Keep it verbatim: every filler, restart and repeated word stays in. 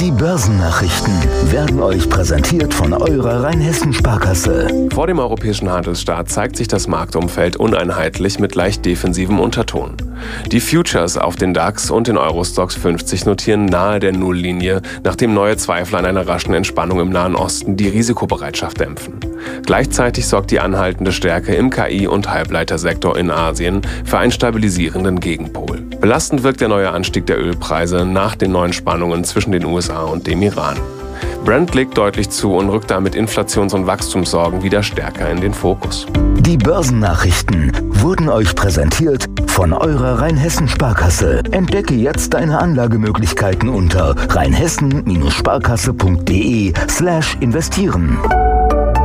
Die Börsennachrichten werden euch präsentiert von eurer Rheinhessen-Sparkasse. Vor dem europäischen Handelsstart zeigt sich das Marktumfeld uneinheitlich mit leicht defensivem Unterton. Die Futures auf den DAX und den Eurostoxx fünfzig notieren nahe der Nulllinie, nachdem neue Zweifel an einer raschen Entspannung im Nahen Osten die Risikobereitschaft dämpfen. Gleichzeitig sorgt die anhaltende Stärke im K I- und Halbleitersektor in Asien für einen stabilisierenden Gegenpol. Belastend wirkt der neue Anstieg der Ölpreise nach den neuen Spannungen zwischen den U S A und dem Iran. Brent legt deutlich zu und rückt damit Inflations- und Wachstumssorgen wieder stärker in den Fokus. Die Börsennachrichten wurden euch präsentiert von eurer Rheinhessen-Sparkasse. Entdecke jetzt deine Anlagemöglichkeiten unter rheinhessen Sparkasse punkt de slash investieren.